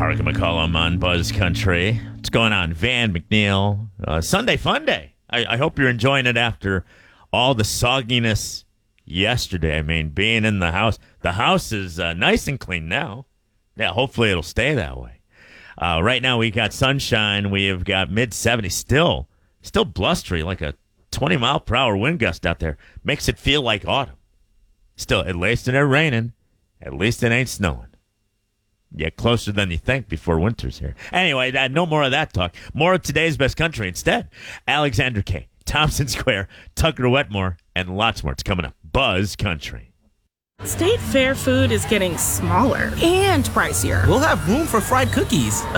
Hark McCollum on Buzz Country. What's going on? Van McNeil. Sunday fun day. I hope you're enjoying it after all the sogginess yesterday. I mean, being in the house. The house is nice and clean now. Yeah, hopefully it'll stay that way. Right now we got sunshine. We have got mid-70s. Still blustery, like a 20-mile-per-hour wind gust out there. Makes it feel like autumn. Still, at least it ain't raining. At least it ain't snowing. Yeah, closer than you think before winter's here. Anyway, no more of that talk. More of today's best country instead. Alexander K., Thompson Square, Tucker Wetmore, and lots more. It's coming up. Buzz Country. State Fair food is getting smaller and pricier. We'll have room for fried cookies.